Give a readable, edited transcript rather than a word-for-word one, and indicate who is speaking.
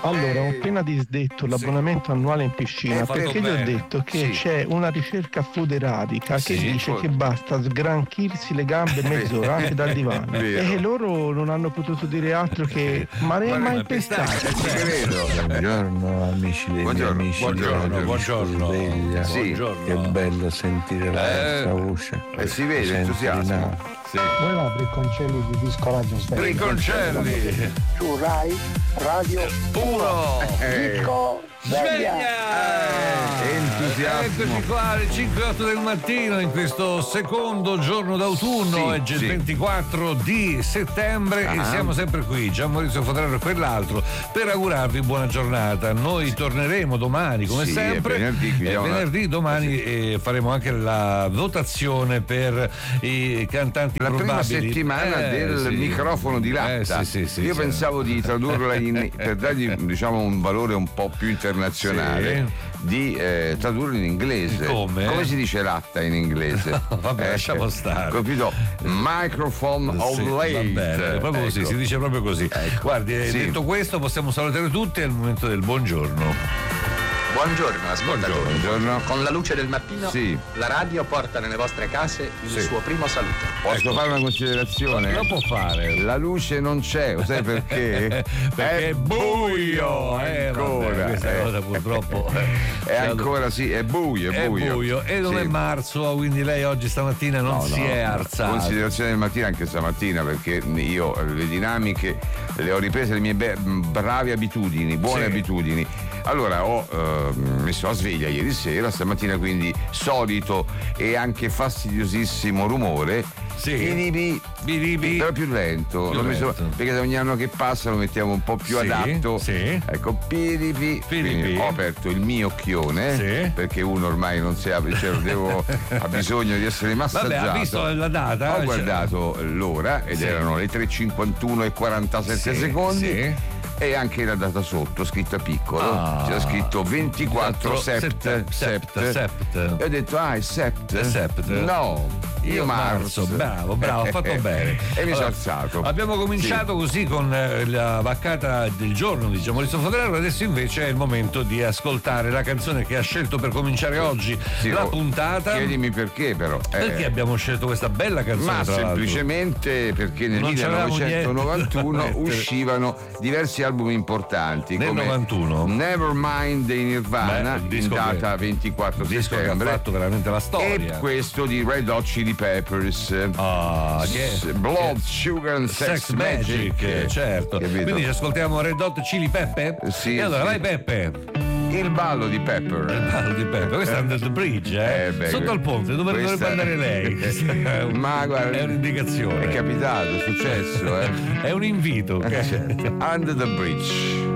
Speaker 1: Allora, ho appena disdetto l'abbonamento annuale in piscina perché gli ho
Speaker 2: bene.
Speaker 1: detto che c'è una ricerca fuderica che dice che basta sgranchirsi le gambe mezz'ora anche dal divano e loro non hanno potuto dire altro che ma in pescato.
Speaker 3: Buongiorno amici dei miei amici.
Speaker 2: Buongiorno.
Speaker 3: Buongiorno. Che bello sentire la vostra voce.
Speaker 4: Si vede entusiasmo.
Speaker 5: Voi la Bricconcelli di Disco Radio Sveglia.
Speaker 2: Bricconcelli
Speaker 5: Su Rai Radio
Speaker 2: 1
Speaker 5: Disco Sveglia.
Speaker 4: Entusiasmo.
Speaker 2: Eccoci qua alle 5:08 del mattino in questo secondo giorno d'autunno, oggi il 24 di settembre e siamo sempre qui, Gian Maurizio Fotraro e quell'altro, per augurarvi buona giornata. Noi torneremo domani come sempre,
Speaker 4: è
Speaker 2: venerdì domani faremo anche la votazione per i cantanti
Speaker 4: la
Speaker 2: probabili.
Speaker 4: prima settimana del microfono di latta. Io pensavo di tradurla per dargli diciamo un valore un po' più internazionale, di tradurlo in inglese. Come si dice latta in inglese?
Speaker 2: Vabbè, lasciamo stare.
Speaker 4: Capito? Microphone of late.
Speaker 2: Va bene, proprio così, si dice proprio così. Guardi, detto questo possiamo salutare tutti, è il momento del buongiorno.
Speaker 6: Buongiorno, ascoltatori.
Speaker 4: Buongiorno.
Speaker 6: Con la luce del mattino, la radio porta nelle vostre case il suo primo saluto.
Speaker 4: Posso fare una considerazione?
Speaker 2: Lo può fare.
Speaker 4: La luce non c'è, lo sai perché?
Speaker 2: Perché è buio.
Speaker 4: Ancora.
Speaker 2: Vabbè, questa cosa purtroppo
Speaker 4: è ancora è buio.
Speaker 2: È buio e non è marzo, quindi lei oggi stamattina non si è alzata.
Speaker 4: Considerazione del mattino anche stamattina, perché io le dinamiche le ho riprese, le mie brave abitudini, buone abitudini. Allora ho messo la sveglia ieri sera, stamattina quindi solito e anche fastidiosissimo rumore. Però più lento. Perché ogni anno che passa lo mettiamo un po' più adatto. Ecco, quindi ho aperto il mio occhione, perché uno ormai non si apre, ha bisogno di essere massaggiato.
Speaker 2: Vabbè, ha visto la data?
Speaker 4: Ho guardato l'ora ed erano le 3:51 e 47 secondi. E anche la data sotto, scritta piccolo, c'era scritto 24 sept. E ho detto, è sept. No, io marzo.
Speaker 2: Bravo, ha fatto bene.
Speaker 4: E mi sono alzato.
Speaker 2: Abbiamo cominciato così con la vaccata del giorno di Gian Maurizio Fotraro, adesso invece è il momento di ascoltare la canzone che ha scelto per cominciare oggi la puntata.
Speaker 4: Chiedimi perché però.
Speaker 2: Perché abbiamo scelto questa bella canzone?
Speaker 4: Ma semplicemente perché nel 1991 uscivano diversi album importanti.
Speaker 2: Nel
Speaker 4: come
Speaker 2: 91
Speaker 4: Nevermind dei Nirvana, in data 24 settembre.
Speaker 2: Che ha fatto veramente la storia.
Speaker 4: E questo di Red Hot Chili Peppers, Blood, Sugar and Sex Magic.
Speaker 2: Certo.
Speaker 4: Capito?
Speaker 2: Quindi ci ascoltiamo Red Hot Chili Peppe?
Speaker 4: Sì.
Speaker 2: E allora vai Peppe.
Speaker 4: Il ballo di Pepper.
Speaker 2: Questo è Under the Bridge, sotto al ponte, dove dovrebbe andare lei.
Speaker 4: Ma guarda,
Speaker 2: è un'indicazione.
Speaker 4: È capitato, è successo,
Speaker 2: È un invito.
Speaker 4: Under the Bridge.